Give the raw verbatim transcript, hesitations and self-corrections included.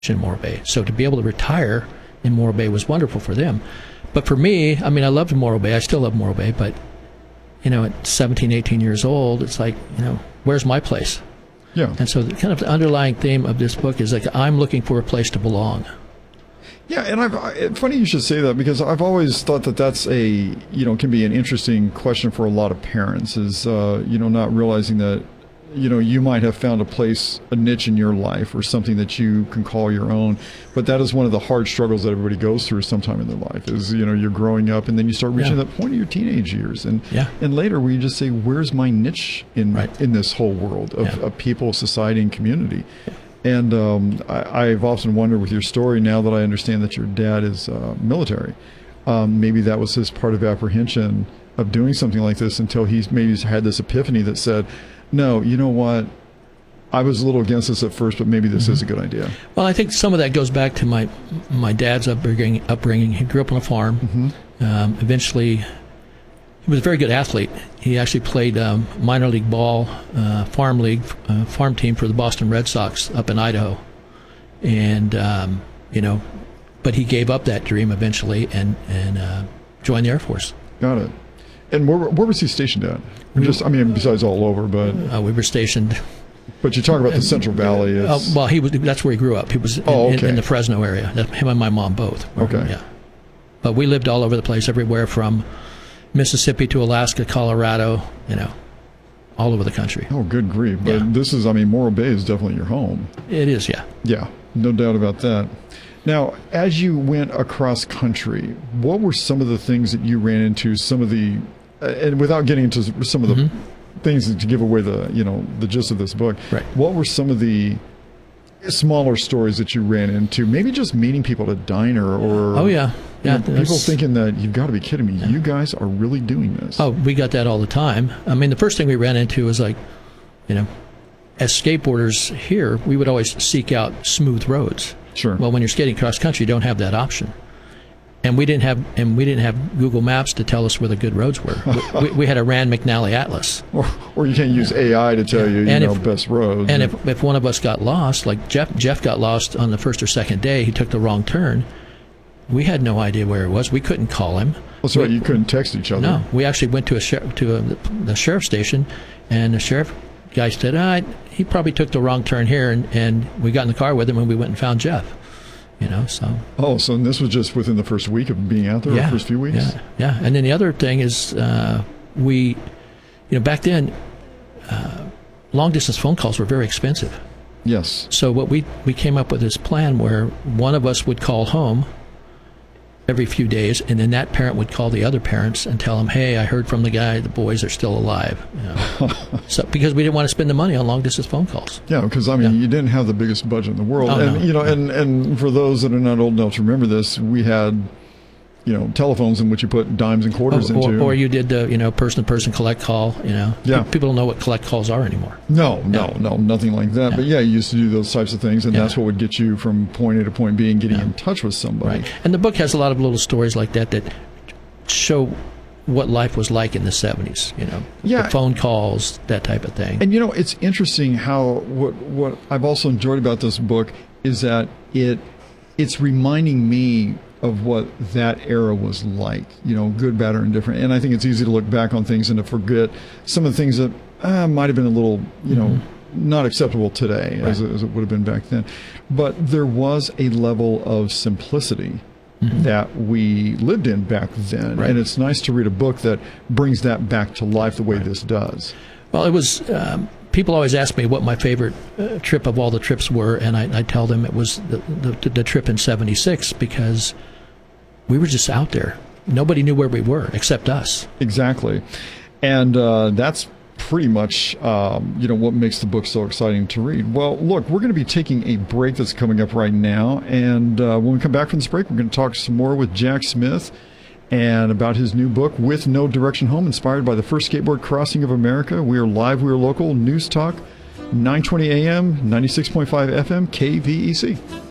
in Morro Bay. So to be able to retire in Morro Bay was wonderful for them. But for me, I mean, I loved Morro Bay. I still love Morro Bay. But, you know, at seventeen, eighteen years old, it's like, you know, where's my place? Yeah. And so the kind of the underlying theme of this book is like, I'm looking for a place to belong. Yeah, and I've I, funny you should say that, because I've always thought that that's a, you know, can be an interesting question for a lot of parents, is, uh, you know, not realizing that, you know, you might have found a place, a niche in your life or something that you can call your own. But that is one of the hard struggles that everybody goes through sometime in their life is, you know, you're growing up and then you start reaching yeah. that point in your teenage years. And yeah. and later where you just say, where's my niche in right. in this whole world of, yeah. of people, society, and community? Yeah. And um, I, I've often wondered with your story, now that I understand that your dad is uh, military, um, maybe that was his part of apprehension of doing something like this until he's maybe had this epiphany that said, no, you know what? I was a little against this at first, but maybe this mm-hmm. is a good idea. Well, I think some of that goes back to my my dad's upbringing. upbringing. He grew up on a farm. Mm-hmm. Um, eventually, he was a very good athlete. He actually played um, minor league ball, uh, farm league, uh, farm team for the Boston Red Sox up in Idaho. And, um, you know, but he gave up that dream eventually and, and uh, joined the Air Force. Got it. And where, where was he stationed at? We, Just, I mean, besides all over, but uh, we were stationed. But you talk about the Central Valley. Uh, well, he was. That's where he grew up. He was in, oh, okay. in, in the Fresno area. Him and my mom both. Were, okay. Yeah. But we lived all over the place, everywhere from Mississippi to Alaska, Colorado. You know, all over the country. Oh, good grief! But yeah. this is. I mean, Morro Bay is definitely your home. It is. Yeah. Yeah. No doubt about that. Now, as you went across country, what were some of the things that you ran into? Some of the, uh, and without getting into some of the mm-hmm. things to give away the, you know, the gist of this book, right. what were some of the smaller stories that you ran into? Maybe just meeting people at a diner or oh yeah, yeah, you know, people thinking that you've got to be kidding me. Yeah. You guys are really doing this. Oh, we got that all the time. I mean, the first thing we ran into was like, you know, as skateboarders here, we would always seek out smooth roads. Sure. Well, when you're skating cross country, you don't have that option, and we didn't have and we didn't have Google Maps to tell us where the good roads were. we, we, we had a Rand McNally Atlas, or, or you can't use A I to tell you, you and know, if, best roads. And if if one of us got lost, like Jeff, Jeff got lost on the first or second day, he took the wrong turn. We had no idea where it was. We couldn't call him. That's right. You couldn't text each other. No, we actually went to a sher- to a, the sheriff's station, and the sheriff guy said, ah, he probably took the wrong turn here, and, and we got in the car with him, and we went and found Jeff. You know, so. Oh, so this was just within the first week of being out there, yeah, the first few weeks? Yeah, yeah. And then the other thing is, uh, we, you know, back then, uh, long-distance phone calls were very expensive. Yes. So what we, we came up with this plan where one of us would call home every few days, and then that parent would call the other parents and tell them, hey, I heard from the guy, the boys are still alive. You know? So because we didn't want to spend the money on long distance phone calls. Yeah, because I mean, yeah. you didn't have the biggest budget in the world. Oh, and no. you know, and, and for those that are not old enough to remember this, we had, you know, telephones in which you put dimes and quarters oh, or, into. Or you did the, you know, person to person collect call, you know. Yeah. People don't know what collect calls are anymore. No, no, yeah. no, nothing like that. Yeah. But yeah, you used to do those types of things, and yeah. that's what would get you from point A to point B and getting yeah. in touch with somebody. Right. And the book has a lot of little stories like that that show what life was like in the seventies, you know. Yeah. The phone calls, that type of thing. And you know, it's interesting how what what I've also enjoyed about this book is that it it's reminding me of what that era was like, you know, good, bad, or indifferent. And I think it's easy to look back on things and to forget some of the things that uh, might have been a little, you know, mm-hmm. not acceptable today right. as, it, as it would have been back then. But there was a level of simplicity mm-hmm. that we lived in back then. Right. And it's nice to read a book that brings that back to life the way right. this does. Well, it was... Um, people always ask me what my favorite uh, trip of all the trips were, and I, I tell them it was the, the, the trip in seventy-six because we were just out there. Nobody knew where we were except us. Exactly. And uh, that's pretty much um, you know, what makes the book so exciting to read. Well, look, we're going to be taking a break that's coming up right now, and uh, when we come back from this break, we're going to talk some more with Jack Smith and about his new book, With No Direction Home, inspired by the first skateboard crossing of America. We are live, we are local, News Talk, nine twenty a m, ninety-six point five F M, K V E C.